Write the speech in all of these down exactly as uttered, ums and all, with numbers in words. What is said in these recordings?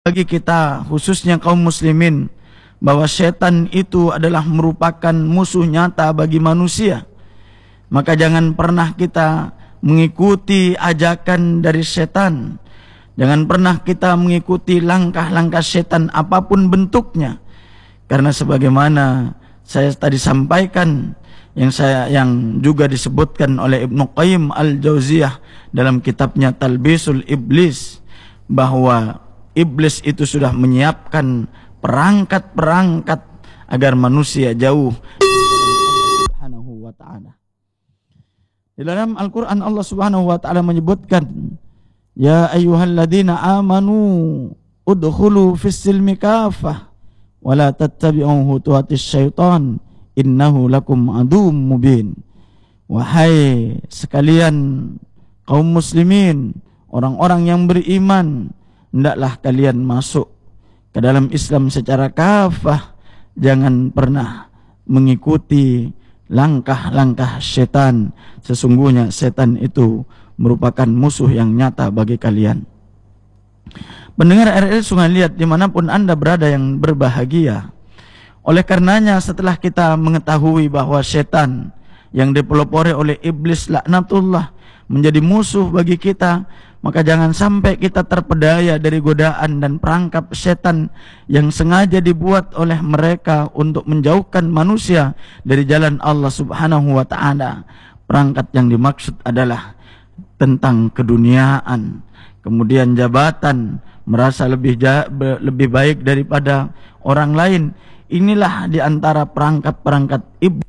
bagi kita, khususnya kaum muslimin, bahwa setan itu adalah merupakan musuh nyata bagi manusia. Maka jangan pernah kita mengikuti ajakan dari setan. Jangan pernah kita mengikuti langkah-langkah setan apapun bentuknya. Karena sebagaimana saya tadi sampaikan, yang saya yang juga disebutkan oleh Ibnu Qayyim Al-Jauziyah dalam kitabnya Talbisul Iblis, bahwa iblis itu sudah menyiapkan perangkat-perangkat agar manusia jauh Subhanahu wa ta'ala. Di dalam Al-Quran Allah Subhanahu wa ta'ala menyebutkan, ya ayyuhalladzina amanu udkhulu fis silmi kafah wa la tattabi'u khutuwatis syaitan innahu lakum aduwwum mubin. Wahai sekalian kaum muslimin, orang-orang yang beriman, hendaklah kalian masuk ke dalam Islam secara kafah. Jangan pernah mengikuti langkah-langkah setan. Sesungguhnya setan itu merupakan musuh yang nyata bagi kalian. Pendengar R R I Sungai Liat dimanapun Anda berada yang berbahagia, oleh karenanya setelah kita mengetahui bahwa setan yang dipelopori oleh iblis laknatullah menjadi musuh bagi kita, maka jangan sampai kita terpedaya dari godaan dan perangkap setan yang sengaja dibuat oleh mereka untuk menjauhkan manusia dari jalan Allah Subhanahu wa ta'ala. Perangkat yang dimaksud adalah tentang keduniaan, kemudian jabatan, merasa lebih lebih baik daripada orang lain. Inilah diantara perangkat-perangkat iblis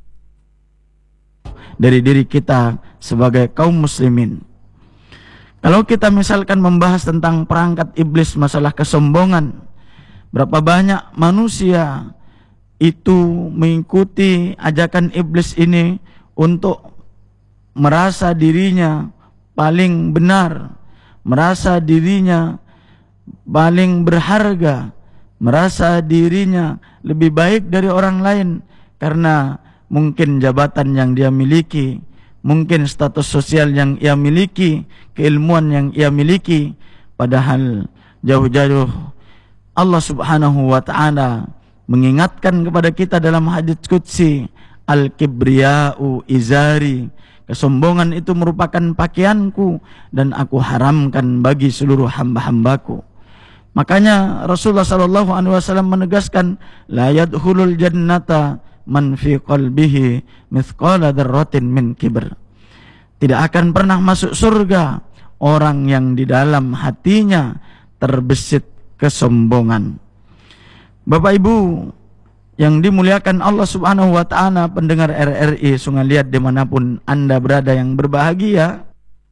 dari diri kita sebagai kaum muslimin. Kalau kita misalkan membahas tentang perangkat iblis masalah kesombongan, berapa banyak manusia itu mengikuti ajakan iblis ini untuk merasa dirinya paling benar, merasa dirinya paling berharga, merasa dirinya lebih baik dari orang lain karena mungkin jabatan yang dia miliki, mungkin status sosial yang ia miliki, keilmuan yang ia miliki. Padahal jauh-jauh Allah Subhanahu wa ta'ala mengingatkan kepada kita dalam hadits qudsi, al-kibriya'u izari, kesombongan itu merupakan pakaianku dan aku haramkan bagi seluruh hamba-hambaku. Makanya Rasulullah sallallahu alaihi wasallam menegaskan, la yadkhulul jannata man fi qalbihi mithqala dzarratin min kibr. Tidak akan pernah masuk surga orang yang di dalam hatinya terbesit kesombongan. Bapak Ibu yang dimuliakan Allah Subhanahu wa ta'ala, pendengar R R I Sungai Liat dimanapun Anda berada yang berbahagia,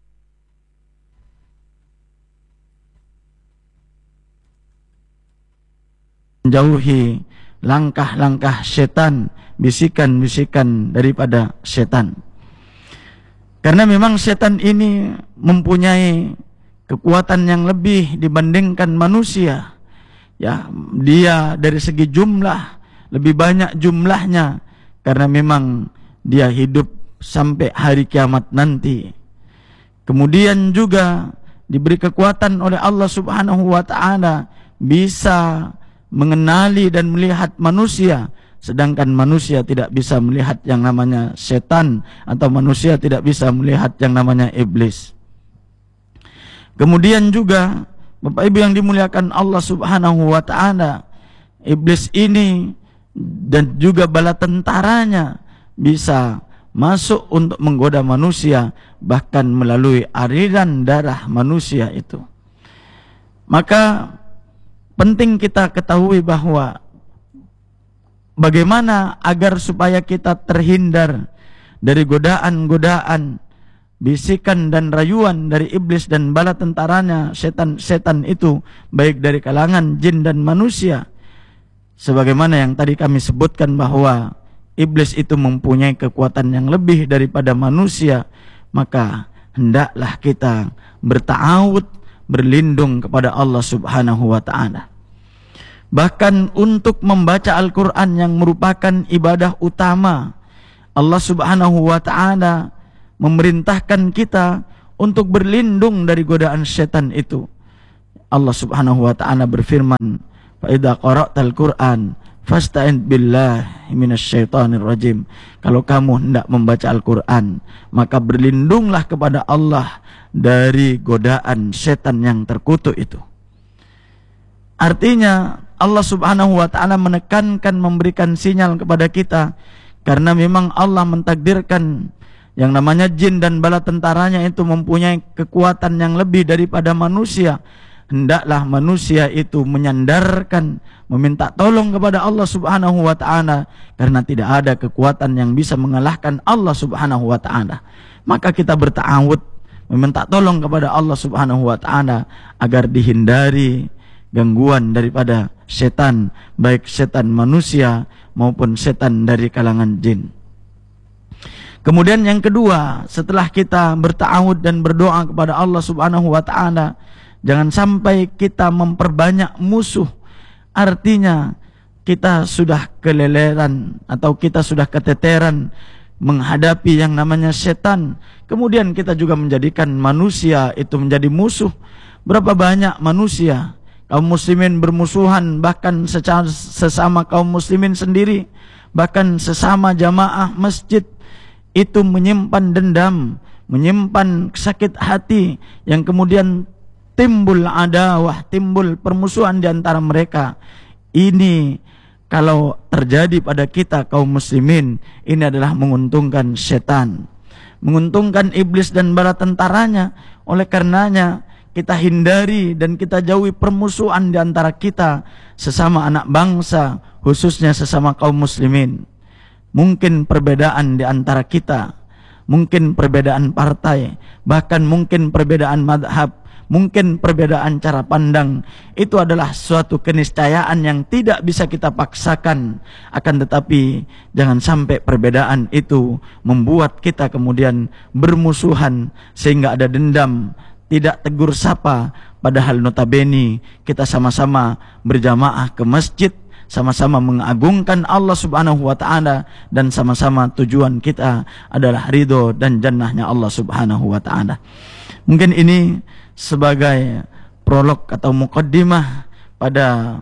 menjauhi langkah-langkah setan, bisikan-bisikan daripada setan. Karena memang setan ini mempunyai kekuatan yang lebih dibandingkan manusia. Ya, dia dari segi jumlah lebih banyak jumlahnya karena memang dia hidup sampai hari kiamat nanti. Kemudian juga diberi kekuatan oleh Allah Subhanahu wa ta'ala bisa mengenali dan melihat manusia, sedangkan manusia tidak bisa melihat yang namanya setan, atau manusia tidak bisa melihat yang namanya iblis. Kemudian juga Bapak Ibu yang dimuliakan Allah Subhanahu wa ta'ala, iblis ini dan juga bala tentaranya bisa masuk untuk menggoda manusia, bahkan melalui aliran darah manusia itu. Maka penting kita ketahui bahwa bagaimana agar supaya kita terhindar dari godaan-godaan, bisikan dan rayuan dari iblis dan bala tentaranya, setan-setan itu, baik dari kalangan jin dan manusia. Sebagaimana yang tadi kami sebutkan bahwa iblis itu mempunyai kekuatan yang lebih daripada manusia, maka hendaklah kita berta'awud, berlindung kepada Allah Subhanahu wa ta'ala. Bahkan untuk membaca Al-Quran yang merupakan ibadah utama, Allah Subhanahu wa ta'ala memerintahkan kita untuk berlindung dari godaan setan itu. Allah Subhanahu wa taala berfirman, "Fa idza qara'tal Qur'an fasta'in billahi minasyaitonir rajim." Kalau kamu hendak membaca Al-Qur'an, maka berlindunglah kepada Allah dari godaan setan yang terkutuk itu. Artinya Allah Subhanahu wa taala menekankan, memberikan sinyal kepada kita, karena memang Allah mentakdirkan yang namanya jin dan bala tentaranya itu mempunyai kekuatan yang lebih daripada manusia. Hendaklah manusia itu menyandarkan, meminta tolong kepada Allah Subhanahu wa taala, karena tidak ada kekuatan yang bisa mengalahkan Allah Subhanahu wa taala. Maka kita berta'awud, meminta tolong kepada Allah Subhanahu wa taala agar dihindari gangguan daripada setan, baik setan manusia maupun setan dari kalangan jin. Kemudian yang kedua, setelah kita berta'awud dan berdoa kepada Allah Subhanahu wa taala, jangan sampai kita memperbanyak musuh. Artinya kita sudah keleleran atau kita sudah keteteran menghadapi yang namanya setan. Kemudian kita juga menjadikan manusia itu menjadi musuh. Berapa banyak manusia, kaum muslimin bermusuhan, bahkan secara sesama kaum muslimin sendiri, bahkan sesama jamaah masjid itu menyimpan dendam, menyimpan sakit hati, yang kemudian timbul adawah, timbul permusuhan di antara mereka. Ini kalau terjadi pada kita kaum muslimin, ini adalah menguntungkan setan, menguntungkan iblis dan bala tentaranya. Oleh karenanya kita hindari dan kita jauhi permusuhan di antara kita sesama anak bangsa, khususnya sesama kaum muslimin. Mungkin perbedaan di antara kita, mungkin perbedaan partai, bahkan mungkin perbedaan madhab, mungkin perbedaan cara pandang, itu adalah suatu keniscayaan yang tidak bisa kita paksakan. Akan tetapi jangan sampai perbedaan itu membuat kita kemudian bermusuhan sehingga ada dendam, tidak tegur sapa, padahal notabene kita sama-sama berjamaah ke masjid, sama-sama mengagungkan Allah Subhanahu wa taala, dan sama-sama tujuan kita adalah ridho dan jannahnya Allah Subhanahu wa taala. Mungkin ini sebagai prolog atau mukaddimah pada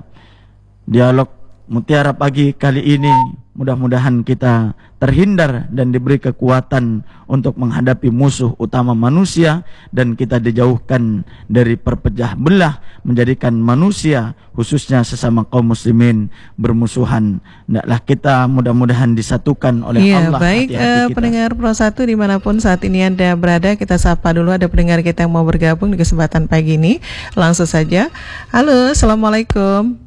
dialog Mutiara Pagi kali ini. Mudah-mudahan kita terhindar dan diberi kekuatan untuk menghadapi musuh utama manusia, dan kita dijauhkan dari perpecah belah, menjadikan manusia khususnya sesama kaum muslimin bermusuhan. Hendaklah kita mudah-mudahan disatukan oleh ya, Allah. Baik, uh, pendengar Pro satu dimanapun saat ini Anda berada, kita sapa dulu ada pendengar kita yang mau bergabung di kesempatan pagi ini. Langsung saja. Halo, Assalamualaikum.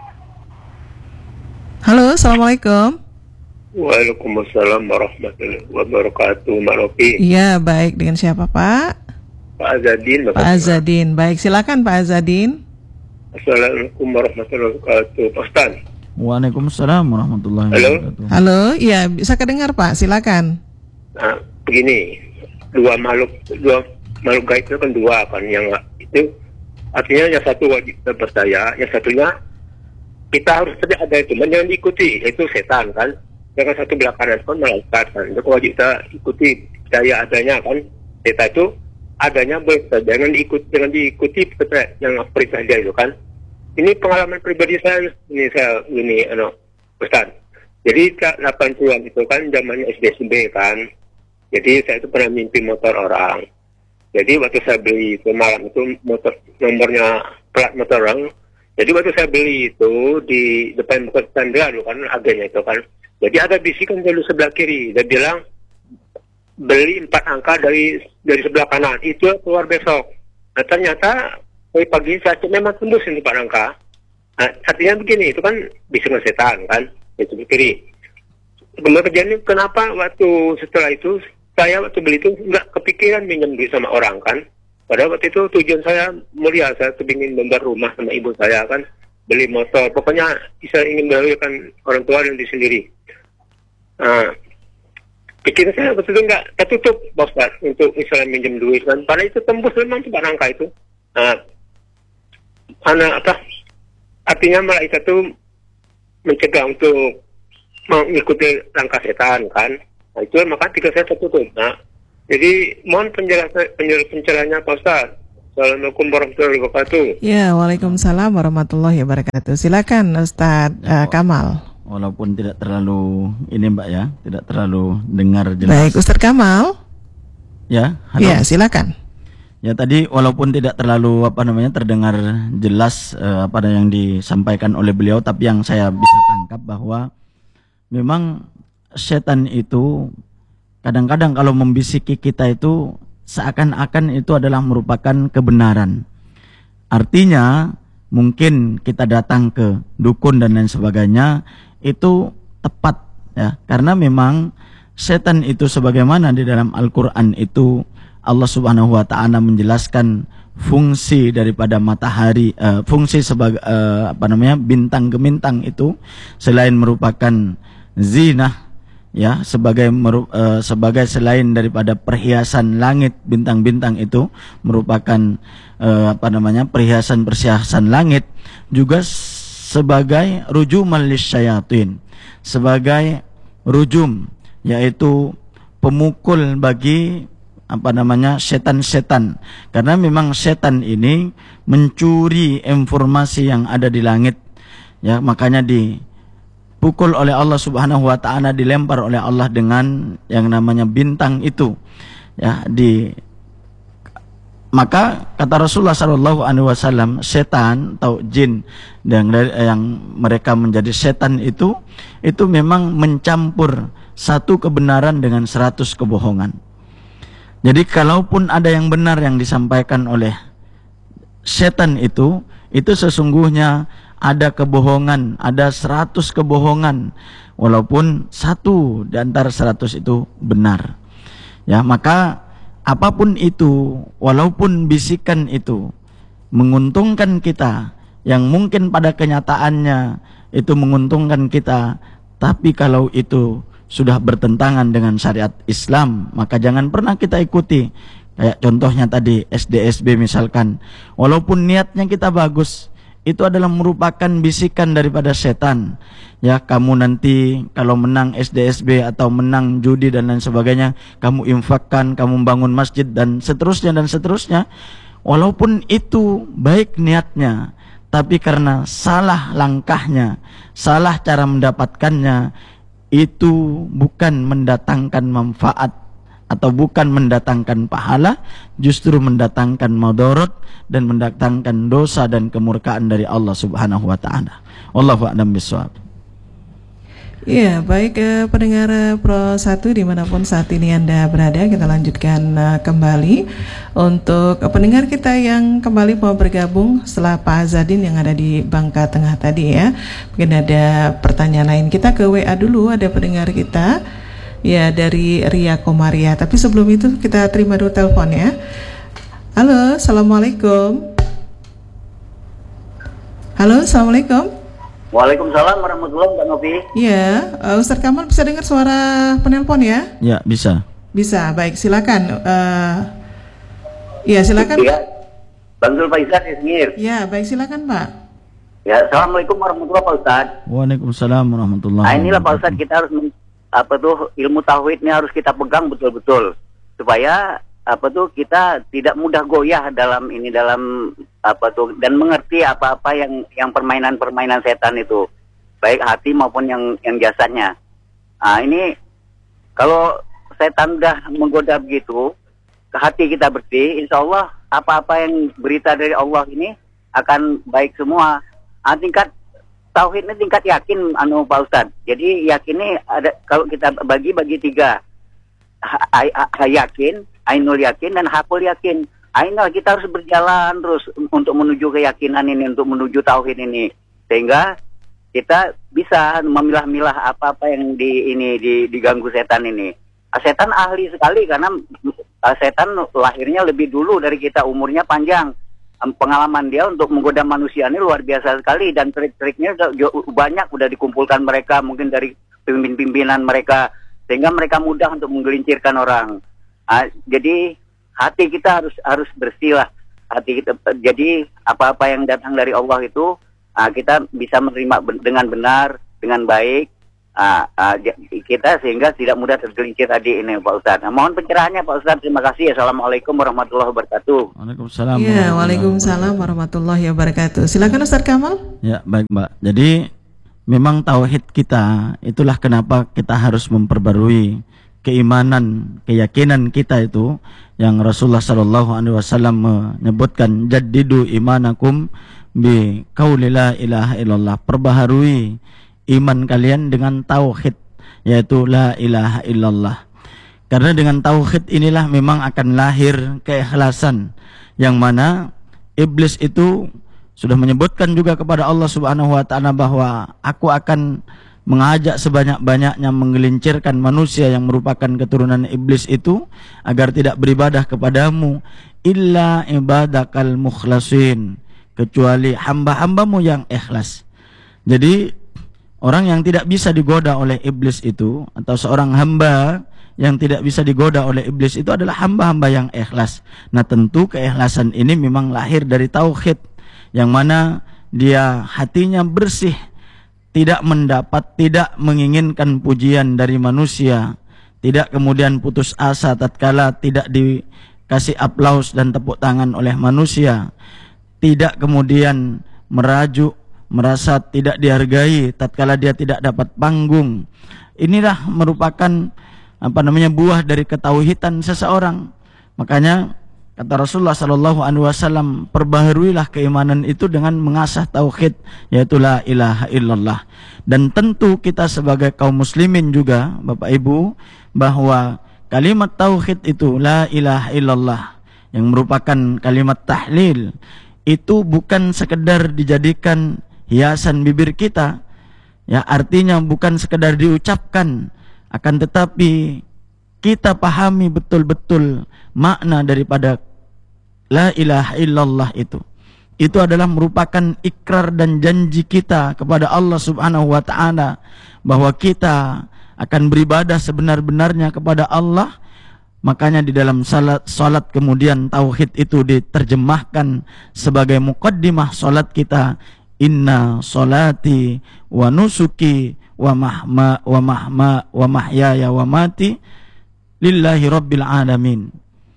Halo, Assalamualaikum. Waalaikumsalam warahmatullahi wabarakatuh, Mbak Rofi. Iya, baik. Dengan siapa, Pak? Pak Azadin. Pak Azadin. Baik, silakan Pak Azadin. Assalamualaikum warahmatullahi wabarakatuh, Pak Ustaz. Waalaikumsalam warahmatullahi wabarakatuh. Halo, iya, bisa kedengar Pak, silakan. Nah, begini, dua makhluk, dua makhluk gaib itu kan dua kan, yang itu artinya yang satu wajib kita percaya, yang satunya kita harus saja ada itu, jangan diikuti, itu setan kan. Jangan satu belah kanan kan malaikat kan, itu wajib kita ikuti, percaya adanya kan. Setan itu adanya boleh, jangan diikuti, jangan diikuti yang perintah dia itu kan. Ini pengalaman pribadi saya, ini saya ini ano Ustaz. Jadi delapan puluhan itu kan zamannya S D S B kan. Jadi saya itu pernah mimpi motor orang. Jadi waktu saya beli itu malam itu motor nomornya plat motor orang. Jadi waktu saya beli itu di depan bukan tanda dulu kan agennya itu kan. Jadi ada bisikan dari sebelah kiri. Dia bilang beli empat angka dari dari sebelah kanan. Itu keluar besok. Nah ternyata pagi pagi saya memang tembus ini empat angka. Nah artinya begini, itu kan bisikan setan kan. Dari sebelah kiri. Kemudian kenapa waktu setelah itu saya waktu beli itu nggak kepikiran minjem duit sama orang kan. Padahal waktu itu tujuan saya mulia, saya ingin membeli rumah sama ibu saya kan, beli motor, pokoknya saya ingin membahagiakan orang tua dan diri sendiri. Nah, pikiran saya waktu itu nggak tertutup, Bos, untuk misalnya minjem duit kan, padahal itu tembus memang coba angka itu. Nah, anak apa? Artinya malaikat itu mencegah untuk mengikuti langkah setan kan. Nah, itu maka pikiran saya tertutup. Nah, jadi mohon penjelasan penjelasannya Pak Ustaz. Assalamualaikum warahmatullahi wabarakatuh. Ya, waalaikumsalam warahmatullahi wabarakatuh. Silakan Ustadz uh, Kamal. Walaupun tidak terlalu ini Mbak ya, tidak terlalu dengar jelas. Baik, Ustadz Kamal. Ya, halo. Ya, silakan. Ya tadi walaupun tidak terlalu apa namanya terdengar jelas eh, apa yang disampaikan oleh beliau, tapi yang saya bisa tangkap bahwa memang setan itu kadang-kadang kalau membisiki kita itu seakan-akan itu adalah merupakan kebenaran. Artinya mungkin kita datang ke dukun dan lain sebagainya itu tepat ya, karena memang setan itu sebagaimana di dalam Al-Qur'an itu Allah Subhanahu wa taala menjelaskan fungsi daripada matahari, uh, fungsi sebagai uh, apa namanya bintang gemintang itu selain merupakan zinah ya, sebagai meru, uh, sebagai selain daripada perhiasan langit, bintang-bintang itu merupakan uh, apa namanya perhiasan-perhiasan langit, juga sebagai rujuman lisyayatin, sebagai rujum, yaitu pemukul bagi apa namanya setan-setan, karena memang setan ini mencuri informasi yang ada di langit ya, makanya di pukul oleh Allah Subhanahu wa taala, dilempar oleh Allah dengan yang namanya bintang itu ya, di maka kata Rasulullah sallallahu alaihi wasallam, setan atau jin yang yang mereka menjadi setan itu itu memang mencampur satu kebenaran dengan seratus kebohongan. Jadi kalaupun ada yang benar yang disampaikan oleh setan itu, itu sesungguhnya ada kebohongan, ada seratus kebohongan, walaupun satu di antara seratus itu benar. Ya, maka apapun itu, walaupun bisikan itu menguntungkan kita, yang mungkin pada kenyataannya itu menguntungkan kita, tapi kalau itu sudah bertentangan dengan syariat Islam, maka jangan pernah kita ikuti. Kayak contohnya tadi S D S B misalkan, walaupun niatnya kita bagus, itu adalah merupakan bisikan daripada setan. Ya, kamu nanti kalau menang S D S B atau menang judi dan lain sebagainya, kamu infakkan, kamu bangun masjid dan seterusnya dan seterusnya. Walaupun itu baik niatnya, tapi karena salah langkahnya, salah cara mendapatkannya, itu bukan mendatangkan manfaat atau bukan mendatangkan pahala, justru mendatangkan madarat dan mendatangkan dosa dan kemurkaan dari Allah Subhanahu wa taala. Wallahu a'lam bishawab. Ya, baik eh, pendengar eh, Pro satu dimanapun saat ini Anda berada, kita lanjutkan eh, kembali untuk eh, pendengar kita yang kembali mau bergabung setelah Pak Azadin yang ada di Bangka Tengah tadi ya. Mungkin ada pertanyaan lain, kita ke W A dulu, ada pendengar kita ya dari Ria Komaria. Tapi sebelum itu kita terima dulu telepon ya. Halo, assalamualaikum. Halo, assalamualaikum. Waalaikumsalam warahmatullahi wabarakatuh, Mbak Novi. Iya, uh, Ustadz Kamal bisa dengar suara penelpon ya? Ya, bisa. Bisa, baik, silakan. Uh, ya, silakan. Iya, Bang Zulfaizar Ismir. Ya, baik, silakan Pak. Ya, assalamualaikum warahmatullahi wabarakatuh, Pak Ustadz. Waalaikumsalam warahmatullahi Nah, wabarakatuh. inilah Pak Ustadz, kita harus men- apa tuh ilmu tauhid ini harus kita pegang betul-betul supaya apa tuh kita tidak mudah goyah dalam ini dalam apa tuh dan mengerti apa-apa yang yang permainan-permainan setan itu, baik hati maupun yang yang jasadnya. Nah, ini kalau setan udah menggoda begitu, ke hati kita bersih, insya Allah apa-apa yang berita dari Allah ini akan baik semua. Nah, tingkat tauhid ini tingkat yakin anu Pak Ustadz. Jadi yakin ini ada, kalau kita bagi bagi tiga, ha, ha, ha, yakin, ainul yakin dan hakul yakin. Ainul kita harus berjalan terus untuk menuju keyakinan ini, untuk menuju tauhid ini, sehingga kita bisa memilah-milah apa-apa yang di ini di, diganggu setan ini. Setan ahli sekali karena setan lahirnya lebih dulu dari kita, umurnya panjang. Pengalaman dia untuk menggoda manusia ini luar biasa sekali, dan trik-triknya banyak udah dikumpulkan mereka mungkin dari pimpin-pimpinan mereka, sehingga mereka mudah untuk menggelincirkan orang. Nah, jadi hati kita harus harus bersih lah hati kita. Jadi apa-apa yang datang dari Allah itu nah, kita bisa menerima ben- dengan benar, dengan baik. Nah, uh, kita sehingga tidak mudah tergelincir tadi ini Pak Ustadz. Nah, mohon pencerahannya Pak Ustadz. Terima kasih. Assalamualaikum warahmatullahi wabarakatuh. Waalaikumsalam. Ya, waalaikumsalam warahmatullahi wabarakatuh. Silakan Ustadz Kamal. Ya, baik Mbak. Jadi memang tauhid kita, itulah kenapa kita harus memperbarui keimanan, keyakinan kita itu yang Rasulullah Shallallahu Alaihi Wasallam menyebutkan jaddidu imanakum bi qauli la ilaha illallah. Perbaharui iman kalian dengan tauhid, yaitu la ilaha illallah. Karena dengan tauhid inilah memang akan lahir keikhlasan, yang mana iblis itu sudah menyebutkan juga kepada Allah Subhanahu wa taala bahwa aku akan mengajak sebanyak-banyaknya menggelincirkan manusia yang merupakan keturunan iblis itu agar tidak beribadah kepadamu illa ibadakal mukhlasin, kecuali hamba-hambamu yang ikhlas. Jadi orang yang tidak bisa digoda oleh iblis itu, atau seorang hamba yang tidak bisa digoda oleh iblis itu adalah hamba-hamba yang ikhlas. Nah tentu keikhlasan ini memang lahir dari tauhid, yang mana dia hatinya bersih, tidak mendapat, tidak menginginkan pujian dari manusia, tidak kemudian putus asa tatkala tidak dikasih aplaus dan tepuk tangan oleh manusia, tidak kemudian merajuk, merasa tidak dihargai tatkala dia tidak dapat panggung. Inilah merupakan apa namanya buah dari ketauhidan seseorang. Makanya kata Rasulullah Shallallahu Alaihi Wasallam, perbaharuilah keimanan itu dengan mengasah tauhid, yaitu la ilaha illallah. Dan tentu kita sebagai kaum muslimin juga, Bapak Ibu, bahwa kalimat tauhid itu la ilaha illallah yang merupakan kalimat tahlil itu bukan sekedar dijadikan hiasan bibir kita, ya, artinya bukan sekedar diucapkan, akan tetapi kita pahami betul-betul makna daripada la ilaha illallah itu. Itu adalah merupakan ikrar dan janji kita kepada Allah Subhanahu wa taala bahwa kita akan beribadah sebenar-benarnya kepada Allah. Makanya di dalam salat, salat kemudian tauhid itu diterjemahkan sebagai muqaddimah salat kita. Inna solati wa nusuki wa mahma wa mahma wa mahyaya wa mati lillahi rabbil alamin.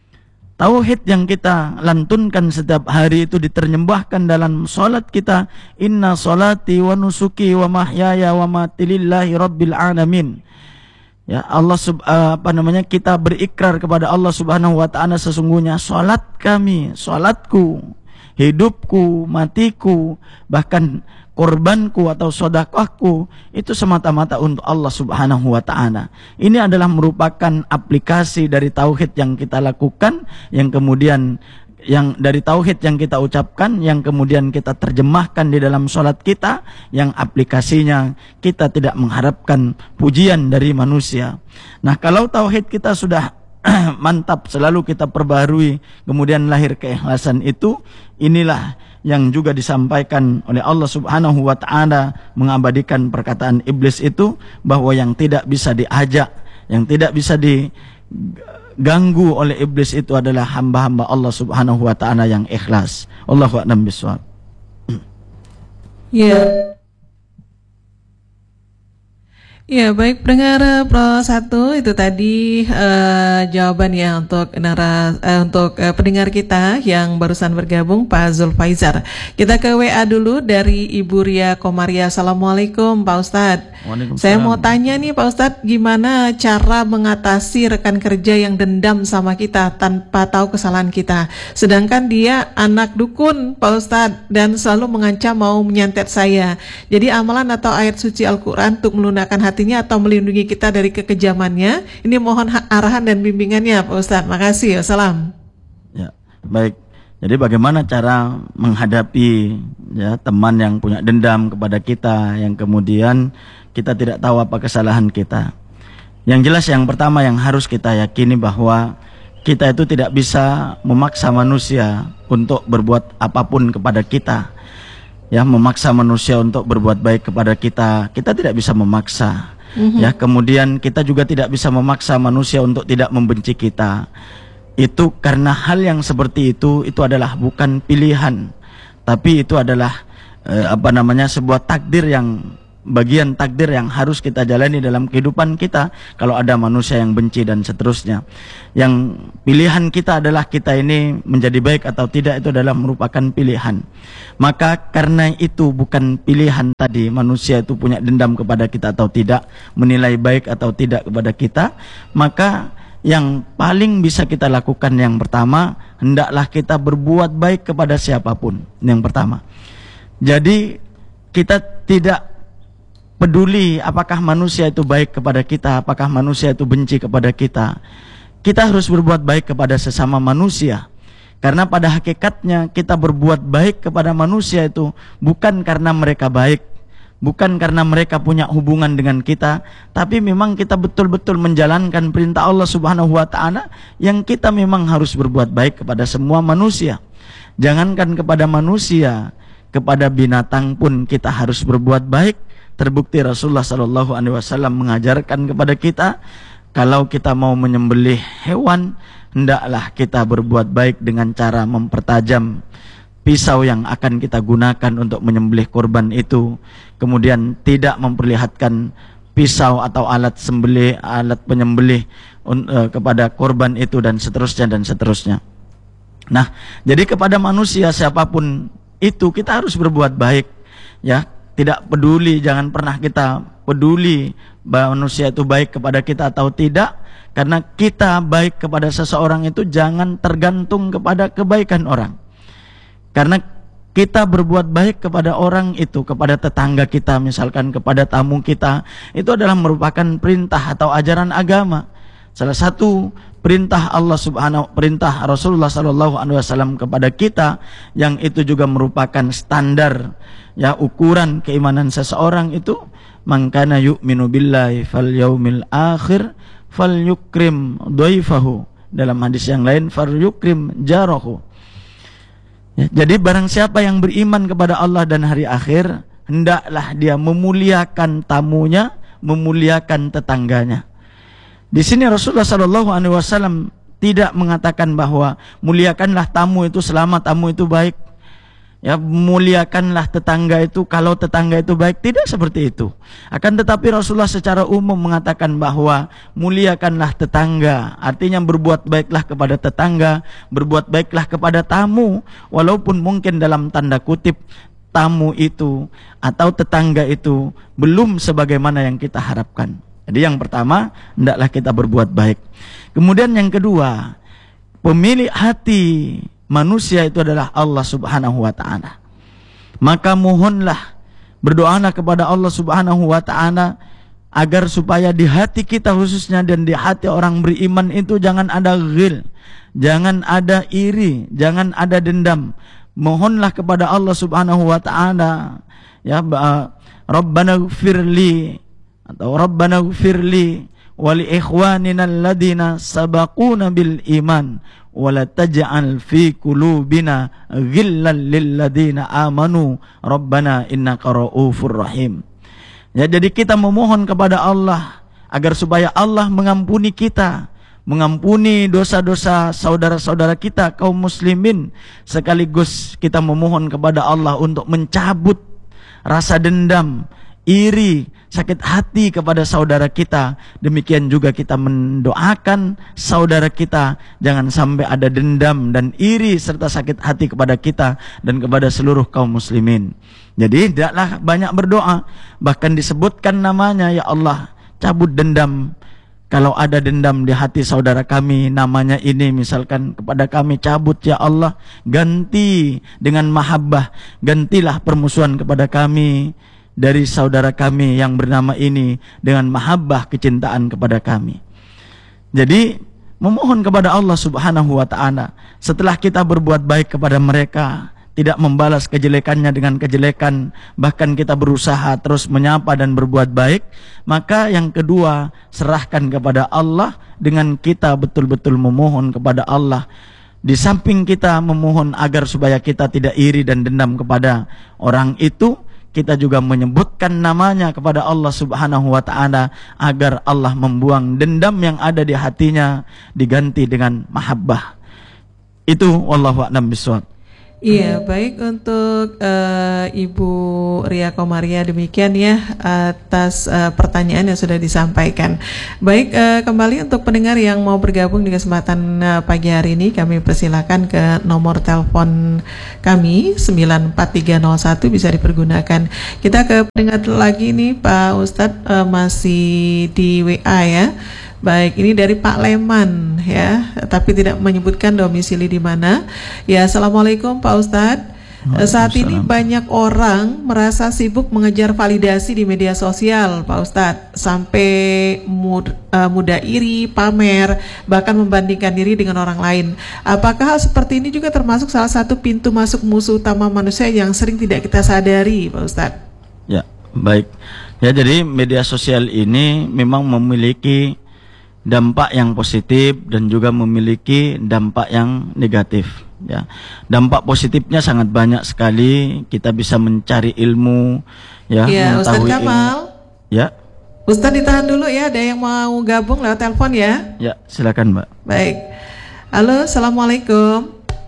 Tauhid yang kita lantunkan setiap hari itu diterjemahkan dalam salat kita. Inna solati wa nusuki wa mahyaya wa mati lillahi rabbil alamin. Ya, Allah sub, uh, apa namanya kita berikrar kepada Allah Subhanahu wa taala, sesungguhnya salat kami, salatku, hidupku, matiku, bahkan korbanku atau sedekahku itu semata-mata untuk Allah Subhanahu wa taala. Ini adalah merupakan aplikasi dari tauhid yang kita lakukan, yang kemudian yang dari tauhid yang kita ucapkan, yang kemudian kita terjemahkan di dalam salat kita, yang aplikasinya kita tidak mengharapkan pujian dari manusia. Nah, kalau tauhid kita sudah mantap, selalu kita perbarui, kemudian lahir keikhlasan itu, inilah yang juga disampaikan oleh Allah Subhanahu wa taala mengabadikan perkataan iblis itu, bahwa yang tidak bisa diajak, yang tidak bisa diganggu oleh iblis itu adalah hamba-hamba Allah Subhanahu wa taala yang ikhlas. Allahu a'lam bishawab. Ya. Ya, baik pendengar Pro satu, itu tadi uh, jawaban ya untuk nara, uh, untuk uh, pendengar kita yang barusan bergabung, Pak Zulfaizar. Kita ke W A dulu dari Ibu Ria Komaria. Assalamualaikum Pak Ustadz. Saya mau tanya nih Pak Ustadz, gimana cara mengatasi rekan kerja yang dendam sama kita tanpa tahu kesalahan kita, sedangkan dia anak dukun Pak Ustadz dan selalu mengancam mau menyantet saya. Jadi amalan atau ayat suci Al-Quran untuk melunakkan hatinya atau melindungi kita dari kekejamannya, ini mohon arahan dan bimbingannya Pak Ustadz. Makasih. Wassalam. Ya, baik. Jadi bagaimana cara menghadapi ya teman yang punya dendam kepada kita, yang kemudian kita tidak tahu apa kesalahan kita. Yang jelas yang pertama yang harus kita yakini bahwa kita itu tidak bisa memaksa manusia untuk berbuat apapun kepada kita. Ya, memaksa manusia untuk berbuat baik kepada kita, kita tidak bisa memaksa. Mm-hmm. Ya, kemudian kita juga tidak bisa memaksa manusia untuk tidak membenci kita. Itu karena hal yang seperti itu itu adalah bukan pilihan, tapi itu adalah eh, apa namanya sebuah takdir yang bagian takdir yang harus kita jalani dalam kehidupan kita. Kalau ada manusia yang benci dan seterusnya, yang pilihan kita adalah kita ini menjadi baik atau tidak, itu adalah merupakan pilihan. Maka karena itu bukan pilihan tadi manusia itu punya dendam kepada kita atau tidak, menilai baik atau tidak kepada kita, maka yang paling bisa kita lakukan yang pertama, hendaklah kita berbuat baik kepada siapapun. Yang pertama, jadi kita tidak peduli apakah manusia itu baik kepada kita, apakah manusia itu benci kepada kita. Kita harus berbuat baik kepada sesama manusia. Karena pada hakikatnya kita berbuat baik kepada manusia itu bukan karena mereka baik, bukan karena mereka punya hubungan dengan kita, tapi memang kita betul-betul menjalankan perintah Allah Subhanahu wa taala yang kita memang harus berbuat baik kepada semua manusia. Jangankan kepada manusia, kepada binatang pun kita harus berbuat baik. Terbukti Rasulullah Shallallahu Alaihi Wasallam mengajarkan kepada kita, kalau kita mau menyembelih hewan, hendaklah kita berbuat baik dengan cara mempertajam pisau yang akan kita gunakan untuk menyembelih korban itu, kemudian tidak memperlihatkan pisau atau alat sembelih, alat penyembelih uh, kepada korban itu, dan seterusnya dan seterusnya. Nah, jadi kepada manusia siapapun itu kita harus berbuat baik, ya. Tidak peduli, jangan pernah kita peduli bahwa manusia itu baik kepada kita atau tidak, karena kita baik kepada seseorang itu jangan tergantung kepada kebaikan orang. Karena kita berbuat baik kepada orang itu, kepada tetangga kita, misalkan kepada tamu kita, itu adalah merupakan perintah atau ajaran agama. Salah satu perintah Allah Subhanahu, perintah Rasulullah Sallallahu Alaihi Wasallam kepada kita, yang itu juga merupakan standar, ya, ukuran keimanan seseorang itu, man kana yu'minu billahi fal yaumil akhir falyukrim dhaifahu. Dalam hadis yang lain, falyukrim jarahu. Ya, jadi barang siapa yang beriman kepada Allah dan hari akhir, hendaklah dia memuliakan tamunya, memuliakan tetangganya. Di sini Rasulullah Shallallahu Alaihi Wasallam tidak mengatakan bahwa muliakanlah tamu itu selama tamu itu baik, ya, muliakanlah tetangga itu kalau tetangga itu baik. Tidak seperti itu. Akan tetapi Rasulullah secara umum mengatakan bahwa muliakanlah tetangga, artinya berbuat baiklah kepada tetangga, berbuat baiklah kepada tamu, walaupun mungkin dalam tanda kutip tamu itu atau tetangga itu belum sebagaimana yang kita harapkan. Jadi yang pertama, hendaklah kita berbuat baik. Kemudian yang kedua, pemilik hati manusia itu adalah Allah Subhanahu wa taala. Maka mohonlah, berdoalah kepada Allah Subhanahu wa taala agar supaya di hati kita khususnya dan di hati orang beriman itu jangan ada ghil, jangan ada iri, jangan ada dendam. Mohonlah kepada Allah Subhanahu wa taala, ya, Rabbana ighfirli atau Rabbana ighfirli wa li ikhwanina alladhina sabaquna bil iman wa la taj'al fi qulubina ghillan lil ladzina amanu Rabbana innaka ra'ufur rahim. Ya, jadi kita memohon kepada Allah agar supaya Allah mengampuni kita, mengampuni dosa-dosa saudara-saudara kita kaum muslimin, sekaligus kita memohon kepada Allah untuk mencabut rasa dendam, iri, sakit hati kepada saudara kita. Demikian juga kita mendoakan saudara kita jangan sampai ada dendam dan iri serta sakit hati kepada kita dan kepada seluruh kaum muslimin. Jadi tidaklah banyak berdoa, bahkan disebutkan namanya, ya Allah, cabut dendam. Kalau ada dendam di hati saudara kami, namanya ini misalkan kepada kami, cabut ya Allah, ganti dengan mahabbah, gantilah permusuhan kepada kami dari saudara kami yang bernama ini dengan mahabbah, kecintaan kepada kami. Jadi memohon kepada Allah Subhanahu wa taala, setelah kita berbuat baik kepada mereka, tidak membalas kejelekannya dengan kejelekan, bahkan kita berusaha terus menyapa dan berbuat baik, maka yang kedua, serahkan kepada Allah dengan kita betul-betul memohon kepada Allah. Di samping kita memohon agar supaya kita tidak iri dan dendam kepada orang itu, kita juga menyebutkan namanya kepada Allah Subhanahu wa taala agar Allah membuang dendam yang ada di hatinya, diganti dengan mahabbah. Itu wallahu a'lam bishawab. Iya, baik untuk uh, Ibu Ria Komaria, demikian ya atas uh, pertanyaan yang sudah disampaikan. Baik, uh, kembali untuk pendengar yang mau bergabung di kesempatan uh, pagi hari ini, kami persilakan ke nomor telepon kami sembilan empat tiga nol satu bisa dipergunakan. Kita ke pendengar lagi nih Pak Ustadz, uh, masih di W A ya. Baik, ini dari Pak Leman ya, tapi tidak menyebutkan domisili di mana. Ya, Assalamualaikum Pak Ustadz. Saat ini banyak orang merasa sibuk mengejar validasi di media sosial, Pak Ustadz, sampai mud, uh, mudah iri, pamer, bahkan membandingkan diri dengan orang lain. Apakah hal seperti ini juga termasuk salah satu pintu masuk musuh utama manusia yang sering tidak kita sadari, Pak Ustadz? Ya, baik. Ya, jadi media sosial ini memang memiliki dampak yang positif dan juga memiliki dampak yang negatif. Ya, dampak positifnya sangat banyak sekali. Kita bisa mencari ilmu, ya, ya Ustadz Kamal. Ilmu. Ya. Ustadz ditahan dulu ya, ada yang mau gabung lewat telepon ya. Ya, silakan Mbak. Baik. Halo, assalamualaikum.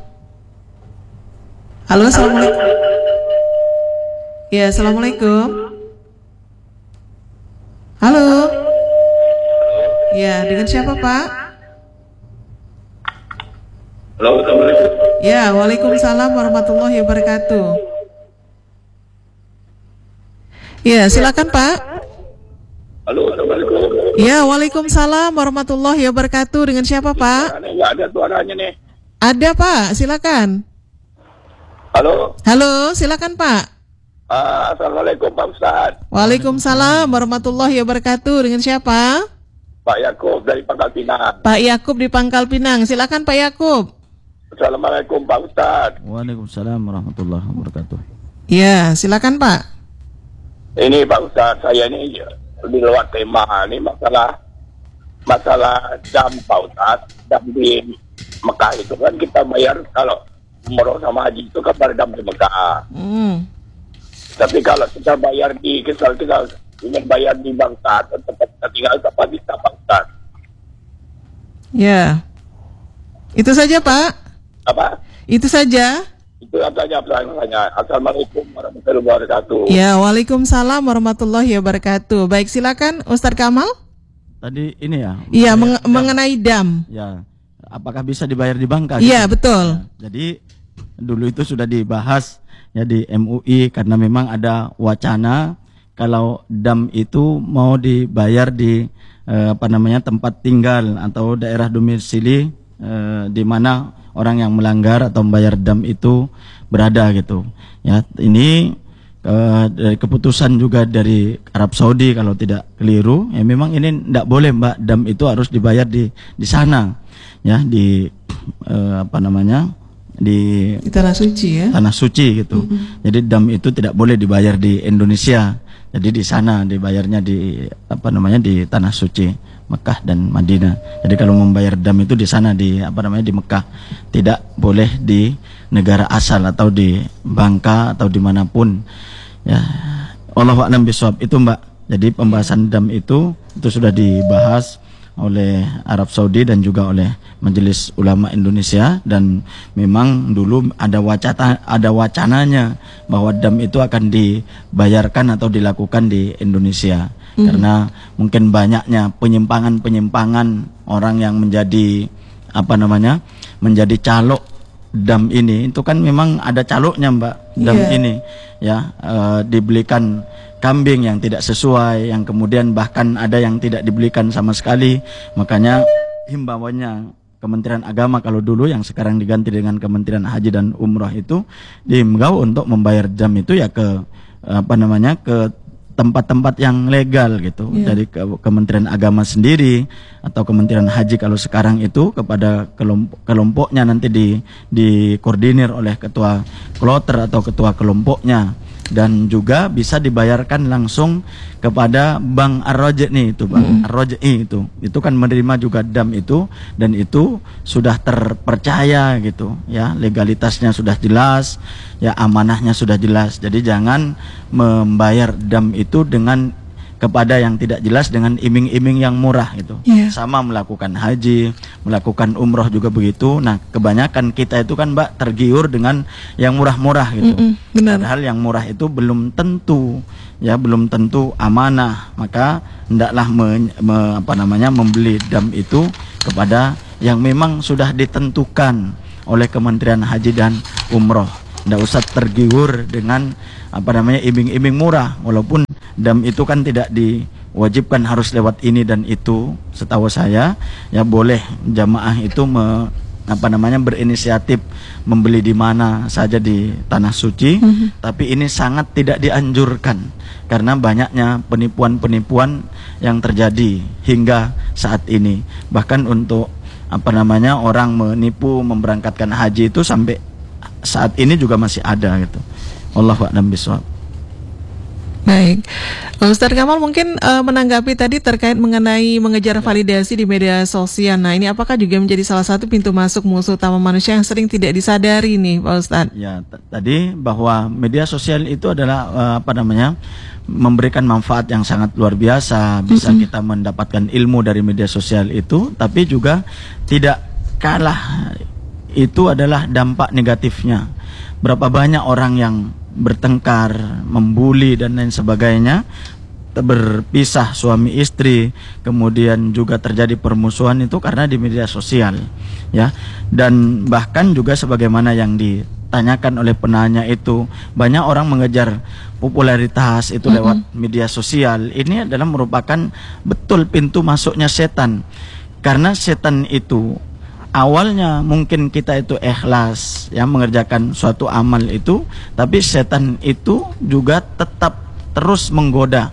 Halo, assalamualaikum. Ya, assalamualaikum. Halo. Ya, dengan siapa Pak? Halo, assalamualaikum. Ya, waalaikumsalam warahmatullahi wabarakatuh. Ya, silakan Pak. Halo, assalamualaikum. Ya, waalaikumsalam warahmatullahi wabarakatuh. Dengan siapa Pak? Nggak ada suaranya nih. Ada Pak, silakan. Halo. Halo, silakan Pak. Uh, Assalamualaikum Pak Ustadz. Waalaikumsalam warahmatullahi wabarakatuh. Dengan siapa? Pak Yakub dari Pangkal Pinang. Pak Yakub di Pangkal Pinang. Silakan Pak Yakub. Assalamualaikum Pak Ustadz. Waalaikumsalam warahmatullahi wabarakatuh. Ya, silakan Pak. Ini Pak Ustadz, saya ini di luar tema. Ini masalah masalah jam Pak Ustadz. Jam di Mekah itu kan kita bayar kalau umroh sama haji itu kan pada jam di Mekah. Hmm. Tapi kalau kita bayar di kita kita ingin bayar di Bangsa tempat kita tinggal apa bisa Pak Ustadz? Ya, itu saja Pak. Apa? Itu saja. Itu saja pertanyaannya. Assalamualaikum warahmatullahi wabarakatuh. Ya, waalaikumsalam warahmatullahi wabarakatuh. Baik, silakan Ustadz Kamal. Tadi ini ya. Iya, meng- mengenai dam. Ya, apakah bisa dibayar di Bangka? Iya, gitu? betul. Ya, jadi dulu itu sudah dibahas ya di M U I karena memang ada wacana kalau dam itu mau dibayar di eh, apa namanya tempat tinggal atau daerah domisili eh, di mana orang yang melanggar atau membayar dam itu berada gitu. Ya, ini eh, dari keputusan juga dari Arab Saudi kalau tidak keliru. Ya memang ini tidak boleh Mbak, dam itu harus dibayar di di sana. Ya, di eh, apa namanya? di Di tanah suci ya. Tanah suci gitu. Mm-hmm. Jadi dam itu tidak boleh dibayar di Indonesia. Jadi di sana dibayarnya di apa namanya di tanah suci Mekah dan Madinah. Jadi kalau membayar dam itu di sana di apa namanya di Mekah, tidak boleh di negara asal atau di Bangka atau dimanapun. Ya, Allahu a'lam bishawab itu Mbak. Jadi pembahasan dam itu itu sudah dibahas oleh Arab Saudi dan juga oleh Majelis Ulama Indonesia, dan memang dulu ada wacana ada wacananya bahwa dam itu akan dibayarkan atau dilakukan di Indonesia. Mm. Karena mungkin banyaknya penyimpangan-penyimpangan orang yang menjadi apa namanya menjadi calok dam ini. Itu kan memang ada caloknya Mbak, dam yeah. ini ya uh, dibelikan kambing yang tidak sesuai, yang kemudian bahkan ada yang tidak dibelikan sama sekali. Makanya himbauannya Kementerian Agama kalau dulu, yang sekarang diganti dengan Kementerian Haji dan Umrah, itu dihimbau untuk membayar dam itu ya ke apa namanya ke tempat-tempat yang legal gitu. Yeah. Dari ke Kementerian Agama sendiri atau Kementerian Haji kalau sekarang itu kepada kelompok, kelompoknya nanti di dikoordinir oleh ketua kloter atau ketua kelompoknya. Dan juga bisa dibayarkan langsung kepada Bank Ar-Raj'i itu, Bank mm. Ar-Raj'i itu. Itu kan menerima juga dam itu, dan itu sudah terpercaya gitu ya, legalitasnya sudah jelas, ya amanahnya sudah jelas. Jadi jangan membayar dam itu dengan kepada yang tidak jelas dengan iming-iming yang murah itu. Yeah. Sama melakukan haji, melakukan umroh juga begitu. Nah, kebanyakan kita itu kan Mbak tergiur dengan yang murah-murah gitu. Mm-mm, benar. Padahal yang murah itu belum tentu, ya belum tentu amanah. Maka hendaklah me, me, apa namanya membeli dam itu kepada yang memang sudah ditentukan oleh Kementerian Haji dan Umroh. Tidak usah tergiur dengan apa namanya iming-iming murah, walaupun dam itu kan tidak diwajibkan harus lewat ini dan itu. Setahu saya ya boleh jamaah itu me, apa namanya berinisiatif membeli di mana saja di tanah suci, mm-hmm. tapi ini sangat tidak dianjurkan karena banyaknya penipuan-penipuan yang terjadi hingga saat ini. Bahkan untuk apa namanya orang menipu memberangkatkan haji itu sampai saat ini juga masih ada gitu. Wallahu a'lam bishawab. Baik, Ustadz Kamal mungkin uh, menanggapi tadi terkait mengenai mengejar validasi di media sosial. Nah, ini apakah juga menjadi salah satu pintu masuk musuh utama manusia yang sering tidak disadari nih, Pak Ustadz? Ya, t- tadi bahwa media sosial itu adalah uh, apa namanya memberikan manfaat yang sangat luar biasa. Bisa mm-hmm. kita mendapatkan ilmu dari media sosial itu, tapi juga tidak kalah itu adalah dampak negatifnya. Berapa banyak orang yang bertengkar, membuli dan lain sebagainya, berpisah suami istri, kemudian juga terjadi permusuhan itu karena di media sosial, ya. Dan bahkan juga sebagaimana yang ditanyakan oleh penanya itu, banyak orang mengejar popularitas itu mm-hmm. lewat media sosial. Ini adalah merupakan betul pintu masuknya setan, karena setan itu awalnya mungkin kita itu ikhlas ya mengerjakan suatu amal itu, tapi setan itu juga tetap terus menggoda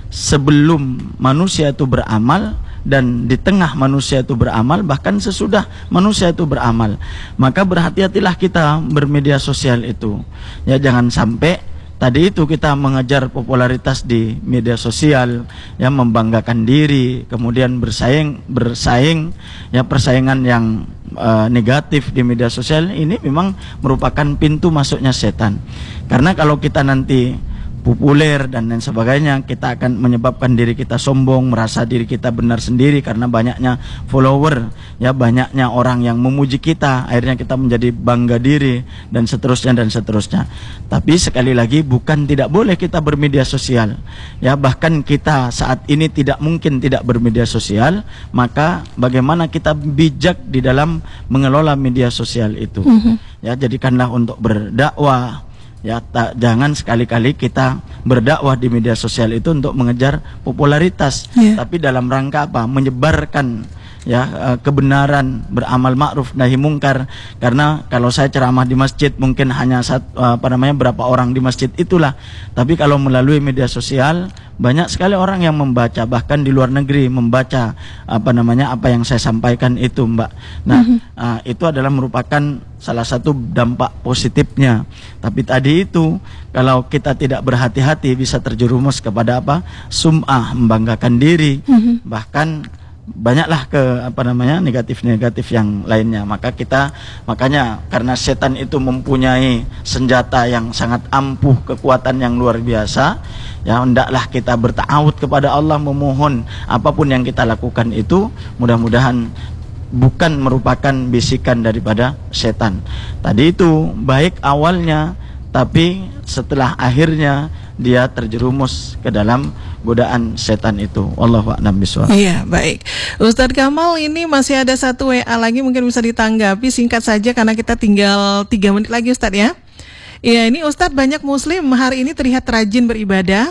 sebelum manusia itu beramal dan di tengah manusia itu beramal, bahkan sesudah manusia itu beramal. Maka berhati-hatilah kita bermedia sosial itu. Ya jangan sampai tadi itu kita mengejar popularitas di media sosial, ya membanggakan diri, kemudian bersaing, bersaing, ya persaingan yang uh, negatif di media sosial ini memang merupakan pintu masuknya setan. Karena kalau kita nanti populer dan lain sebagainya, kita akan menyebabkan diri kita sombong, merasa diri kita benar sendiri karena banyaknya follower, ya banyaknya orang yang memuji kita, akhirnya kita menjadi bangga diri dan seterusnya dan seterusnya. Tapi sekali lagi bukan tidak boleh kita bermedia sosial, ya bahkan kita saat ini tidak mungkin tidak bermedia sosial, maka bagaimana kita bijak di dalam mengelola media sosial itu, mm-hmm. ya jadikanlah untuk berdakwah. Ya, tak, jangan sekali-kali kita berdakwah di media sosial itu untuk mengejar popularitas, yeah. tapi dalam rangka apa? Menyebarkan ya kebenaran, beramal ma'ruf nahi mungkar. Karena kalau saya ceramah di masjid mungkin hanya satu, apa namanya berapa orang di masjid itulah. Tapi kalau melalui media sosial banyak sekali orang yang membaca, bahkan di luar negeri membaca apa namanya apa yang saya sampaikan itu, Mbak. Nah, mm-hmm. uh, itu adalah merupakan salah satu dampak positifnya. Tapi tadi itu kalau kita tidak berhati-hati bisa terjerumus kepada apa? Sum'ah, membanggakan diri, mm-hmm. bahkan banyaklah ke apa namanya negatif-negatif yang lainnya. Maka kita makanya karena setan itu mempunyai senjata yang sangat ampuh, kekuatan yang luar biasa, ya hendaklah kita berta'awud kepada Allah, memohon apapun yang kita lakukan itu mudah-mudahan bukan merupakan bisikan daripada setan. Tadi itu baik awalnya, tapi setelah akhirnya dia terjerumus ke dalam godaan setan itu. Wallahu a'lam bishawab. Iya, baik. Ustadz Kamal, ini masih ada satu W A lagi, mungkin bisa ditanggapi singkat saja karena kita tinggal tiga menit lagi, Ustadz ya. Iya, ini Ustadz, banyak muslim hari ini terlihat rajin beribadah,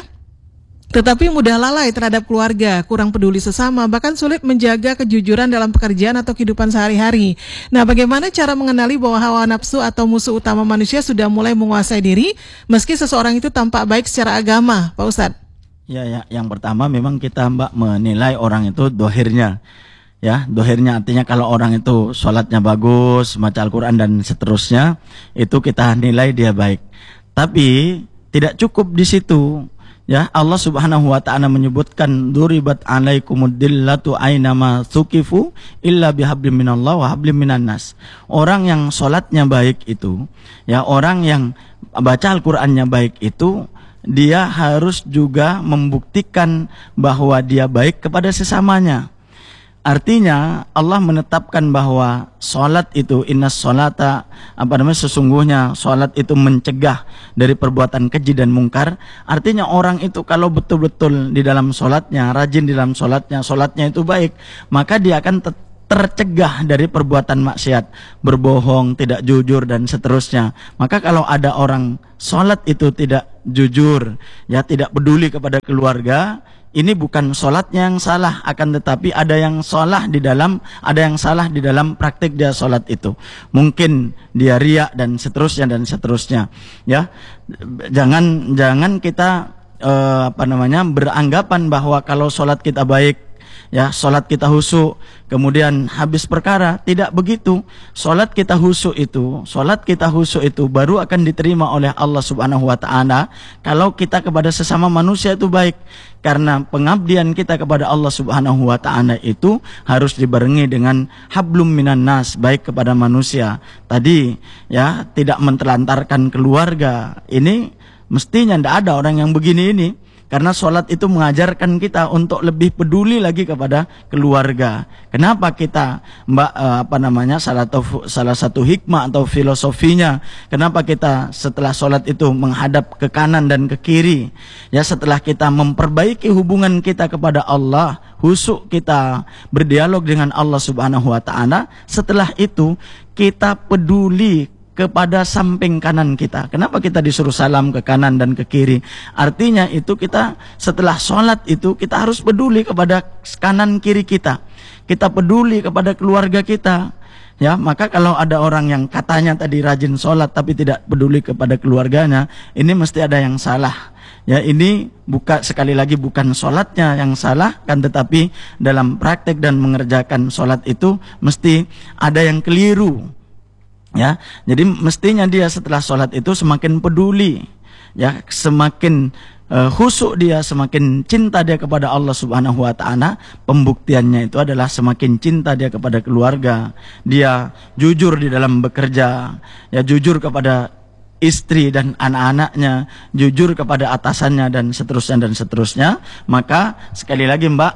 tetapi mudah lalai terhadap keluarga, kurang peduli sesama, bahkan sulit menjaga kejujuran dalam pekerjaan atau kehidupan sehari-hari. Nah, bagaimana cara mengenali bahwa hawa nafsu atau musuh utama manusia sudah mulai menguasai diri, meski seseorang itu tampak baik secara agama, Pak Ustadz? Ya, ya, yang pertama memang kita Mbak menilai orang itu dohirnya. Ya, dohirnya artinya kalau orang itu sholatnya bagus, baca Al-Quran dan seterusnya, itu kita nilai dia baik. Tapi tidak cukup di situ. Ya, Allah Subhanahu wa taala menyebutkan duribat alaikumud dillatu ainama tuqifu illa bihablim minallah wa hablim minan nas. Orang yang salatnya baik itu, ya orang yang baca Al-Qur'annya baik itu dia harus juga membuktikan bahwa dia baik kepada sesamanya. Artinya Allah menetapkan bahwa salat itu innas salata apa namanya sesungguhnya salat itu mencegah dari perbuatan keji dan mungkar. Artinya orang itu kalau betul-betul di dalam salatnya, rajin di dalam salatnya, salatnya itu baik, maka dia akan ter- tercegah dari perbuatan maksiat, berbohong, tidak jujur dan seterusnya. Maka kalau ada orang salat itu tidak jujur, ya tidak peduli kepada keluarga, ini bukan sholatnya yang salah, akan tetapi ada yang salah di dalam, ada yang salah di dalam praktik dia sholat itu. Mungkin dia riya dan seterusnya dan seterusnya. Ya, jangan jangan kita eh, apa namanya beranggapan bahwa kalau sholat kita baik, ya sholat kita khusyuk, kemudian habis perkara. Tidak begitu. Sholat kita khusyuk itu, sholat kita khusyuk itu baru akan diterima oleh Allah Subhanahu Wa Taala kalau kita kepada sesama manusia itu baik. Karena pengabdian kita kepada Allah Subhanahu Wa Taala itu harus dibarengi dengan hablum minan nas, baik kepada manusia. Tadi ya tidak mentelantarkan keluarga. Ini mestinya tidak ada orang yang begini ini. Karena sholat itu mengajarkan kita untuk lebih peduli lagi kepada keluarga. Kenapa kita, mbak eh, apa namanya salah satu salah satu hikmah atau filosofinya, kenapa kita setelah sholat itu menghadap ke kanan dan ke kiri? Ya, setelah kita memperbaiki hubungan kita kepada Allah, khusyuk kita berdialog dengan Allah Subhanahu Wa Taala. Setelah itu kita peduli kepada samping kanan kita. Kenapa kita disuruh salam ke kanan dan ke kiri? Artinya itu kita setelah sholat itu kita harus peduli kepada kanan kiri kita. Kita peduli kepada keluarga kita. Ya, maka kalau ada orang yang katanya tadi rajin sholat tapi tidak peduli kepada keluarganya, ini mesti ada yang salah. Ya, ini bukan, sekali lagi bukan sholatnya yang salah, kan, tetapi dalam praktek dan mengerjakan sholat itu mesti ada yang keliru. Ya, jadi mestinya dia setelah sholat itu semakin peduli, ya, semakin uh, khusyuk dia, semakin cinta dia kepada Allah Subhanahu Wa Taala. Pembuktiannya itu adalah semakin cinta dia kepada keluarga, dia jujur di dalam bekerja, ya, jujur kepada istri dan anak-anaknya, jujur kepada atasannya dan seterusnya dan seterusnya. Maka sekali lagi Mbak,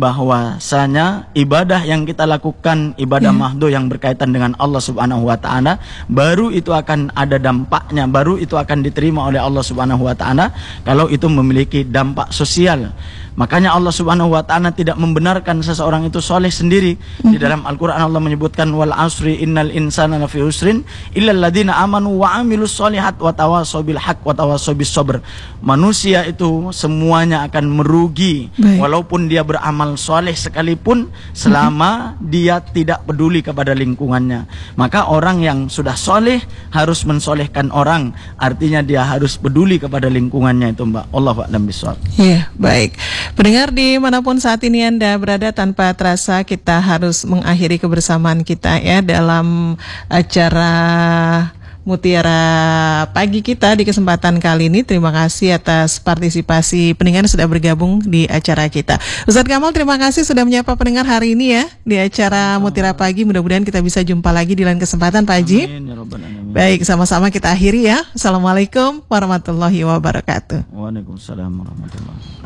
bahwasanya ibadah yang kita lakukan, ibadah yeah. mahdoh yang berkaitan dengan Allah Subhanahu Wa Taala, baru itu akan ada dampaknya, baru itu akan diterima oleh Allah Subhanahu Wa Taala kalau itu memiliki dampak sosial. Makanya Allah Subhanahu Wa Taala tidak membenarkan seseorang itu soleh sendiri. Mm-hmm. Di dalam Al-Quran Allah menyebutkan wal asri innal insana lafi usrin illal ladzina amanu wa amilus solihat wa tawassaw bil haq wa tawassaw bis sabr. Manusia itu semuanya akan merugi. Baik. Walaupun dia beramal soleh sekalipun, selama mm-hmm. dia tidak peduli kepada lingkungannya. Maka orang yang sudah soleh harus mensolehkan orang. Artinya dia harus peduli kepada lingkungannya itu, Mbak. Allahu a'lam bishawab. Iya, baik. Pendengar dimanapun saat ini Anda berada, tanpa terasa kita harus mengakhiri kebersamaan kita ya dalam acara Mutiara Pagi kita di kesempatan kali ini. Terima kasih atas partisipasi pendengar sudah bergabung di acara kita. Ustadz Kamal, terima kasih sudah menyapa pendengar hari ini ya di acara Mutiara Pagi. Mudah-mudahan kita bisa jumpa lagi di lain kesempatan Pak Haji. Amin, ya Rabbal Alamin. Baik, sama-sama kita akhiri ya. Assalamualaikum warahmatullahi wabarakatuh. Waalaikumsalam warahmatullahi wabarakatuh.